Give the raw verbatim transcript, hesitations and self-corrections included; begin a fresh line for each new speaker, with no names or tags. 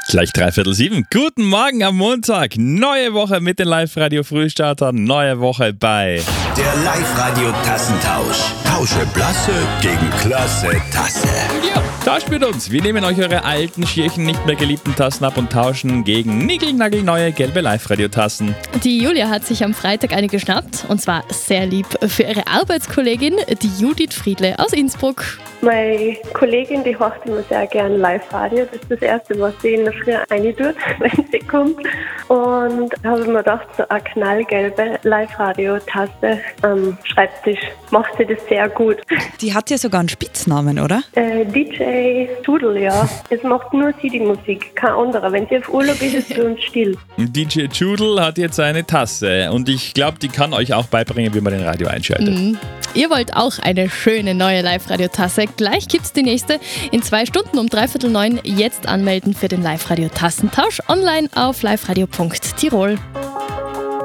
Gleich dreiviertel sieben. Guten Morgen am Montag. Neue Woche mit den Live-Radio-Frühstartern. Neue Woche bei
der Live-Radio-Tassentausch. Tausche Blasse gegen klasse Tasse.
Ja, tauscht mit uns. Wir nehmen euch eure alten, schierchen, nicht mehr geliebten Tassen ab und tauschen gegen nickelnagelneue gelbe Live-Radio-Tassen.
Die Julia hat sich am Freitag eine geschnappt, und zwar sehr lieb für ihre Arbeitskollegin, die Judith Friedle aus Innsbruck.
Meine Kollegin, die hört immer sehr gerne Live-Radio. Das ist das Erste, was sie in der Früh reintut, wenn sie kommt. Und da habe ich mir gedacht, so eine knallgelbe Live-Radio-Tasse am Schreibtisch macht sie das sehr gut.
Die hat ja sogar einen Spitznamen, oder?
Äh, D J Judel, ja. Es macht nur sie die Musik, kein anderer. Wenn sie auf Urlaub ist, ist es für uns still.
D J Judel hat jetzt eine Tasse und ich glaube, die kann euch auch beibringen, wie man den Radio einschaltet.
Mhm. Ihr wollt auch eine schöne neue Live-Radio-Tasse? Gleich gibt's die nächste in zwei Stunden um dreiviertel neun. Jetzt anmelden für den Live-Radio-Tassentausch online auf liveradio punkt tirol.